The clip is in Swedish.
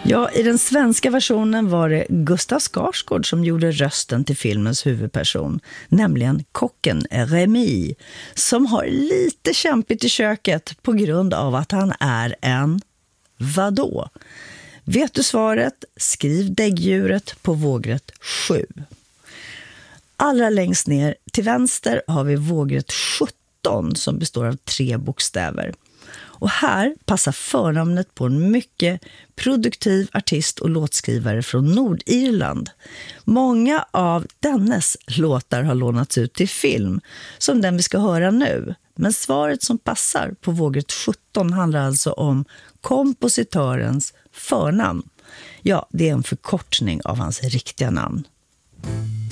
Ja, i den svenska versionen var det Gustav Skarsgård som gjorde rösten till filmens huvudperson, nämligen kocken Remy, som har lite kämpigt i köket på grund av att han är en vadå? Vet du svaret? Skriv däggdjuret på vågrätt 7. Allra längst ner till vänster har vi vågrätt 17 som består av 3 bokstäver. Och här passar förnamnet på en mycket produktiv artist och låtskrivare från Nordirland. Många av dennes låtar har lånats ut till film, som den vi ska höra nu. Men svaret som passar på vågrätt 17 handlar alltså om kompositörens förnamn. Ja, det är en förkortning av hans riktiga namn.